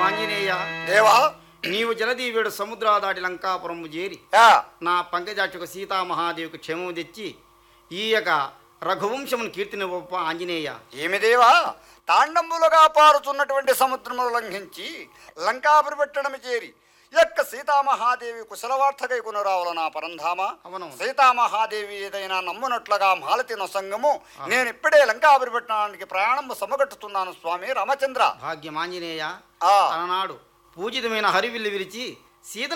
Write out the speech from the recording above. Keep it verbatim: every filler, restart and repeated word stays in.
ఆంజనేయ దేవా నీవు జలదీవుడు సముద్రా దాటి లంకాపురము చేరి యా నా పంకజాక్షకు సీతామహాదేవికి క్షేమము తెచ్చి ఈ యొక్క రఘువంశమును కీర్తినివ్వప్ప ఆంజనేయ. ఏమి దేవా తాండంబులుగా పారుతున్నటువంటి సముద్రములు లంఘించి లంకాపురి పట్టణము చేరి యొక్క సీతామహాదేవి కుశలవార్తకై కొనురావుల నా పరంధామ. సీతామహాదేవి ఏదైనా నమ్మునట్లుగా మాలతి నొసంగము నేను ఇప్పుడే లంకాపురి పట్టణానికి ప్రయాణము సమగట్టుతున్నాను స్వామి రామచంద్ర. భాగ్యమాంజనేయ ఆ అలనాడు పూజితమైన హరివిల్లు విరిచి సీత